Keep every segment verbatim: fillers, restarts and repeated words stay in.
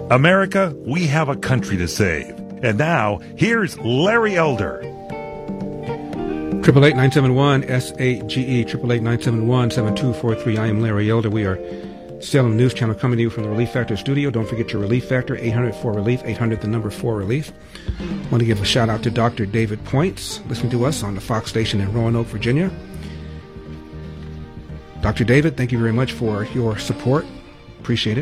America, we have a country to save. And now, here's Larry Elder. Triple eight nine seven one S A G E triple eight nine seven one seven two four three. I am Larry Elder. We are Salem News Channel coming to you from the Relief Factor studio. Don't forget your Relief Factor, eight hundred four relief, eight hundred the number four relief. I want to give a shout out to Doctor David Points, listening to us on the Fox station in Roanoke, Virginia. Doctor David, thank you very much for your support. Appreciate it.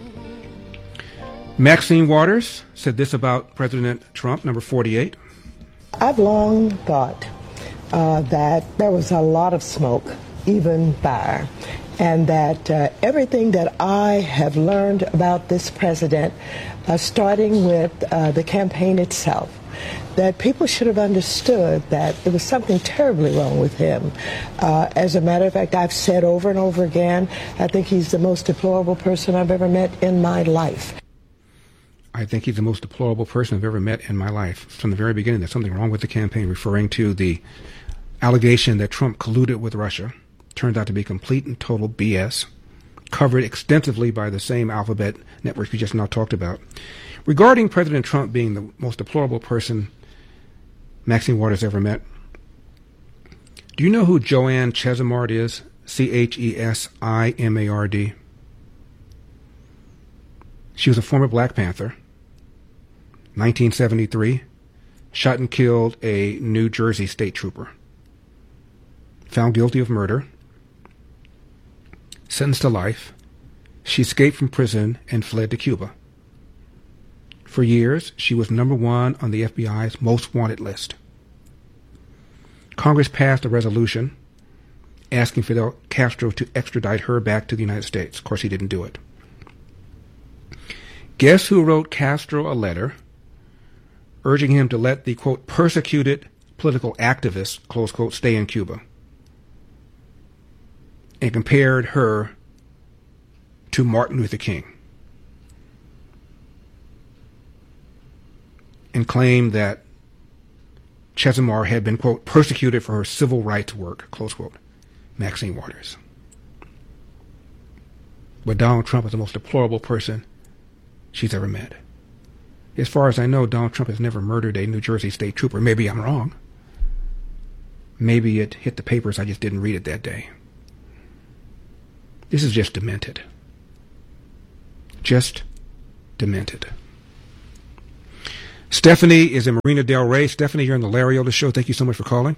Maxine Waters said this about President Trump, number forty-eight. I've long thought uh, that there was a lot of smoke, even fire, and that uh, everything that I have learned about this president, uh, starting with uh, the campaign itself, that people should have understood that there was something terribly wrong with him. Uh, as a matter of fact, I've said over and over again, I think he's the most deplorable person I've ever met in my life. I think he's the most deplorable person I've ever met in my life. From the very beginning, there's something wrong with the campaign, referring to the allegation that Trump colluded with Russia. Turned out to be complete and total B S, covered extensively by the same alphabet networks we just now talked about. Regarding President Trump being the most deplorable person Maxine Waters ever met, do you know who Joanne Chesimard is? C H E S I M A R D. She was a former Black Panther. nineteen seventy-three, shot and killed a New Jersey state trooper. Found guilty of murder. Sentenced to life. She escaped from prison and fled to Cuba. For years, she was number one on the F B I's most wanted list. Congress passed a resolution asking Fidel Castro to extradite her back to the United States. Of course, he didn't do it. Guess who wrote Castro a letter urging him to let the, quote, persecuted political activists, close quote, stay in Cuba? And compared her to Martin Luther King. And claimed that Chesimard had been, quote, persecuted for her civil rights work, close quote. Maxine Waters. But Donald Trump is the most deplorable person she's ever met. As far as I know, Donald Trump has never murdered a New Jersey state trooper. Maybe I'm wrong. Maybe it hit the papers, I just didn't read it that day. This is just demented. Just demented. Stephanie is in Marina Del Rey. Stephanie, you're on the Larry Elder Show. Thank you so much for calling.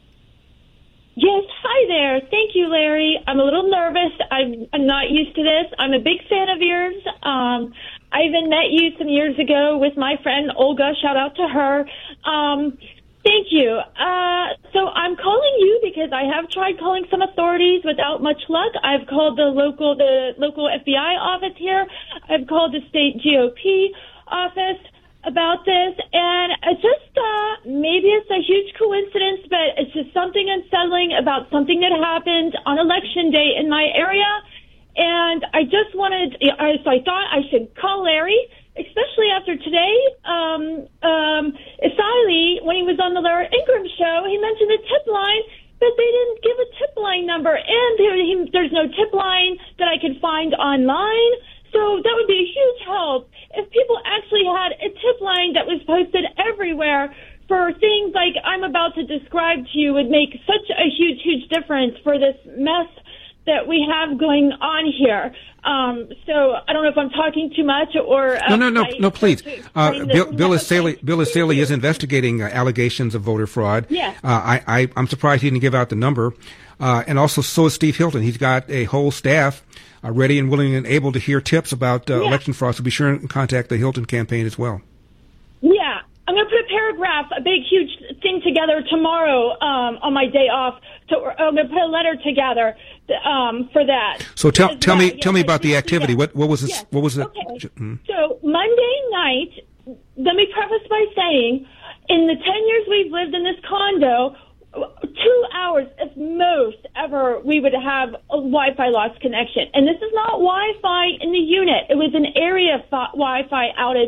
Yes, hi there. Thank you, Larry. I'm a little nervous. I'm, I'm not used to this. I'm a big fan of yours. Um, I even met you some years ago with my friend Olga. Shout out to her. Um, thank you. Uh, so I'm calling you because I have tried calling some authorities without much luck. I've called the local, the local F B I office here. I've called the state G O P office about this, and it's just, uh, maybe it's a huge coincidence, but it's just something unsettling about something that happened on election day in my area, and I just wanted, I, so I thought I should call Larry, especially after today. Um, um, Isali, when he was on the Larry Ingram show, he mentioned a tip line, but they didn't give a tip line number, and there, he, there's no tip line that I could find online. So that would be a huge help if people actually had a tip line that was posted everywhere for things like I'm about to describe to you. Would make such a huge, huge difference for this mess that we have going on here. Um, so I don't know if I'm talking too much or... Uh, no, no, no, I, no, please. Uh, Bill, Bill Isali, Bill Isali is investigating uh, allegations of voter fraud. Yeah. Uh, I, I, I'm surprised he didn't give out the number. Uh, and also, so is Steve Hilton. He's got a whole staff uh, ready and willing and able to hear tips about uh, yeah. election fraud. So be sure and contact the Hilton campaign as well. Yeah. I'm going to put a paragraph, a big, huge thing together tomorrow um, on my day off. To, I'm going to put a letter together um, for that. So tell Because tell that, me yeah, tell me about the activity. Yeah. What what was this? Yes. What was it? Okay. Mm. So Monday night, let me preface by saying, in the ten years we've lived in this condo, two hours at most ever we would have a Wi-Fi lost connection. And this is not Wi-Fi in the unit. It was an area fi- Wi-Fi outage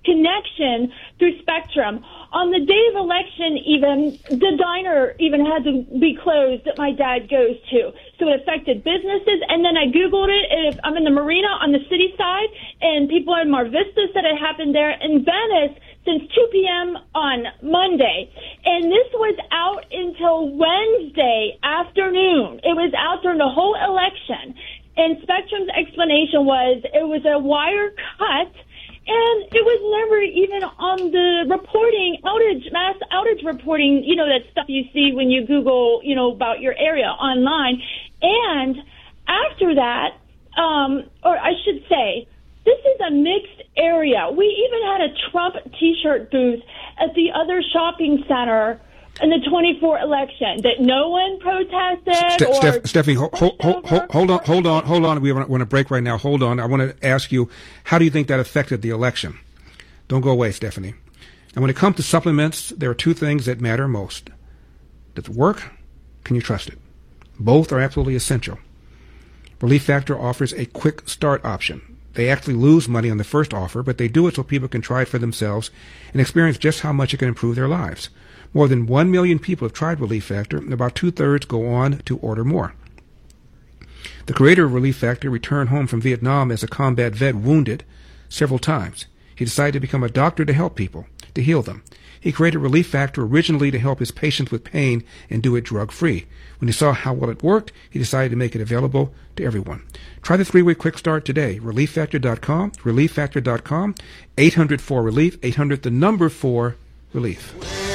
connection through Spectrum. On the day of election, even, the diner even had to be closed that my dad goes to. So it affected businesses. And then I Googled it. If I'm in the marina on the city side, and people in Mar Vista said it happened there. In Venice, since two p.m. on Monday. And this was out until Wednesday afternoon. It was out during the whole election. And Spectrum's explanation was it was a wire cut, and it was never even on the reporting, outage, mass outage reporting, you know, that stuff you see when you Google, you know, about your area online. And after that, um, or I should say, this is a mixed area. We even had a Trump T-shirt booth at the other shopping center in the twenty-four election that no one protested. Ste- or Steph- Stephanie, hold, hold, hold, hold, hold on, hold on, hold on. We want to break right now. Hold on. I want to ask you, how do you think that affected the election? Don't go away, Stephanie. And when it comes to supplements, there are two things that matter most. Does it work? Can you trust it? Both are absolutely essential. Relief Factor offers a quick start option. They actually lose money on the first offer, but they do it so people can try it for themselves and experience just how much it can improve their lives. More than one million people have tried Relief Factor, and about two-thirds go on to order more. The creator of Relief Factor returned home from Vietnam as a combat vet, wounded several times. He decided to become a doctor to help people, to heal them. He created Relief Factor originally to help his patients with pain and do it drug-free. When he saw how well it worked, he decided to make it available to everyone. Try the three-way quick start today. relief factor dot com, relief factor dot com, eight hundred four relief, eight hundred the number four relief.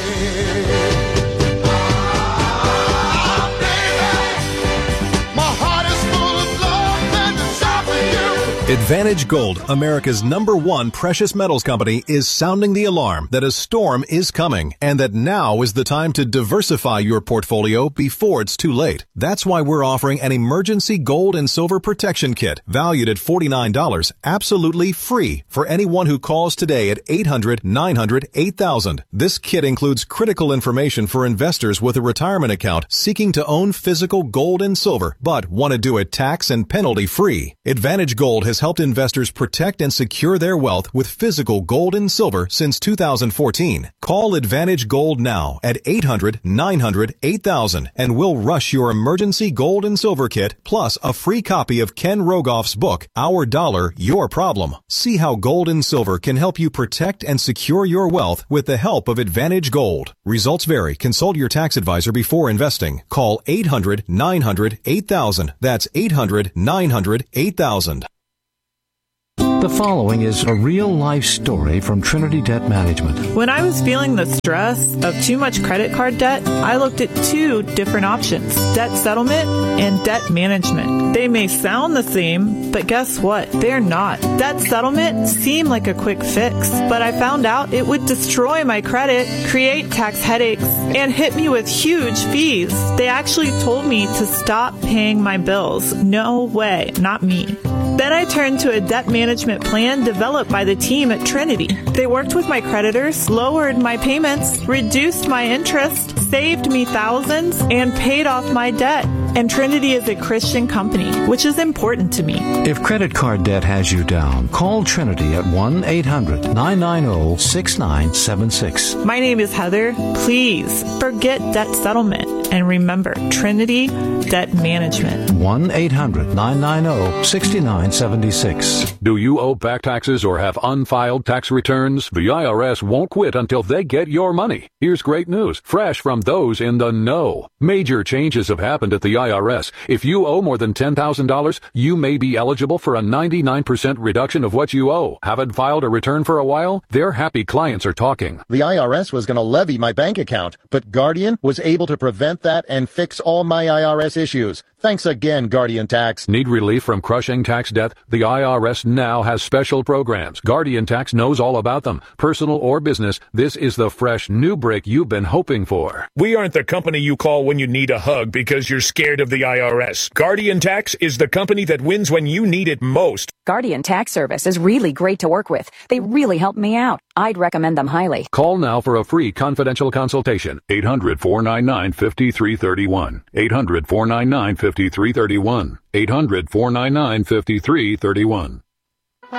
Advantage Gold, America's number one precious metals company, is sounding the alarm that a storm is coming and that now is the time to diversify your portfolio before it's too late. That's why we're offering an emergency gold and silver protection kit valued at forty-nine dollars, absolutely free for anyone who calls today at eight hundred, nine hundred, eight thousand. This kit includes critical information for investors with a retirement account seeking to own physical gold and silver, but want to do it tax and penalty free. Advantage Gold has helped investors protect and secure their wealth with physical gold and silver since two thousand fourteen. Call Advantage Gold now at eight hundred, nine hundred, eight thousand and we'll rush your emergency gold and silver kit plus a free copy of Ken Rogoff's book, Our Dollar, Your Problem. See how gold and silver can help you protect and secure your wealth with the help of Advantage Gold. Results vary. Consult your tax advisor before investing. Call eight hundred, nine hundred, eight thousand. That's eight hundred, nine hundred, eight thousand. The following is a real-life story from Trinity Debt Management. When I was feeling the stress of too much credit card debt, I looked at two different options, debt settlement and debt management. They may sound the same, but guess what? They're not. Debt settlement seemed like a quick fix, but I found out it would destroy my credit, create tax headaches, and hit me with huge fees. They actually told me to stop paying my bills. No way, not me. Then I turned to a debt management plan developed by the team at Trinity. They worked with my creditors, lowered my payments, reduced my interest, saved me thousands, and paid off my debt. And Trinity is a Christian company, which is important to me. If credit card debt has you down, call Trinity at one eight hundred, nine nine zero, six nine seven six. My name is Heather. Please forget debt settlement and remember Trinity Debt Management. one eight hundred, nine nine zero, six nine seven six. Do you owe back taxes or have unfiled tax returns? The I R S won't quit until they get your money. Here's great news, fresh from those in the know. Major changes have happened at the I R S. If you owe more than ten thousand dollars, you may be eligible for a ninety-nine percent reduction of what you owe. Haven't filed a return for a while? Their happy clients are talking. The I R S was going to levy my bank account, but Guardian was able to prevent that and fix all my I R S issues. Thanks again, Guardian Tax. Need relief from crushing tax debt? The I R S now has special programs. Guardian Tax knows all about them. Personal or business, this is the fresh new break you've been hoping for. We aren't the company you call when you need a hug because you're scared of the I R S. Guardian Tax is the company that wins when you need it most. Guardian Tax Service is really great to work with. They really helped me out. I'd recommend them highly. Call now for a free confidential consultation. eight hundred, four nine nine, five three three one. eight hundred, four nine nine, five three three one. eight hundred, four nine nine, five three three one.